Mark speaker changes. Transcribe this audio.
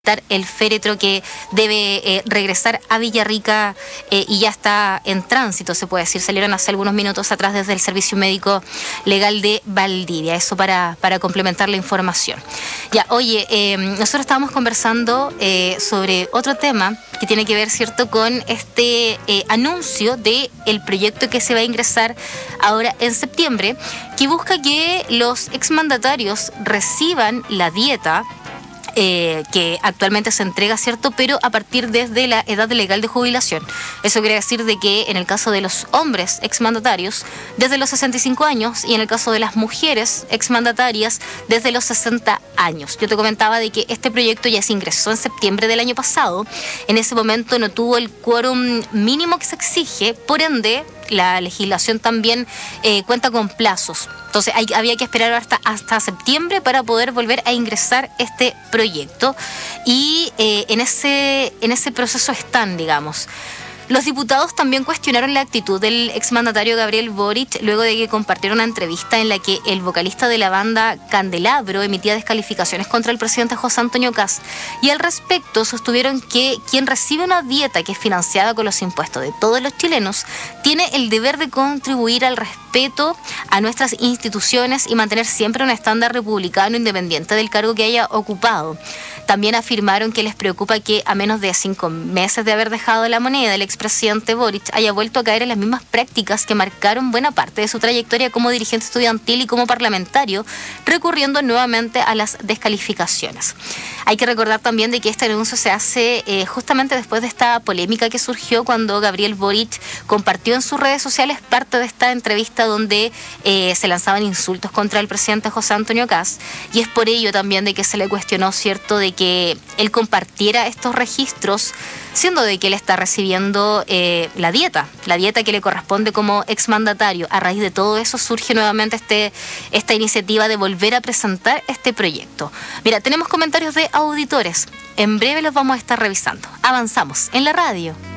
Speaker 1: el féretro que debe regresar a Villarrica y ya está en tránsito, se puede decir. Salieron hace algunos minutos atrás desde el Servicio Médico Legal de Valdivia. Eso para complementar la información. Ya, oye, nosotros estábamos conversando sobre otro tema que tiene que ver, ¿cierto?, con este anuncio del proyecto que se va a ingresar ahora en septiembre, que busca que los exmandatarios reciban la dieta que actualmente se entrega, ¿cierto?, pero a partir desde la edad legal de jubilación. Eso quiere decir de que en el caso de los hombres exmandatarios, desde los 65 años, y en el caso de las mujeres exmandatarias, desde los 60 años. Yo te comentaba de que este proyecto ya se ingresó en septiembre del año pasado. En ese momento no tuvo el quórum mínimo que se exige, por ende, la legislación también cuenta con plazos. Entonces había que esperar hasta septiembre para poder volver a ingresar este proyecto. Y en ese proceso están, digamos. Los diputados también cuestionaron la actitud del exmandatario Gabriel Boric luego de que compartieron una entrevista en la que el vocalista de la banda Candelabro emitía descalificaciones contra el presidente José Antonio Kast. Y al respecto sostuvieron que quien recibe una dieta que es financiada con los impuestos de todos los chilenos tiene el deber de contribuir al respeto a nuestras instituciones y mantener siempre un estándar republicano independiente del cargo que haya ocupado. También afirmaron que les preocupa que a menos de 5 meses de haber dejado la moneda, el expresidente Boric haya vuelto a caer en las mismas prácticas que marcaron buena parte de su trayectoria como dirigente estudiantil y como parlamentario, recurriendo nuevamente a las descalificaciones. Hay que recordar también de que este anuncio se hace justamente después de esta polémica que surgió cuando Gabriel Boric compartió en sus redes sociales parte de esta entrevista donde se lanzaban insultos contra el presidente José Antonio Kast, y es por ello también de que se le cuestionó, ¿cierto?, de que él compartiera estos registros, siendo de que él está recibiendo la dieta que le corresponde como exmandatario. A raíz de todo eso surge nuevamente esta iniciativa de volver a presentar este proyecto. Mira, tenemos comentarios de auditores. En breve los vamos a estar revisando. Avanzamos en la radio.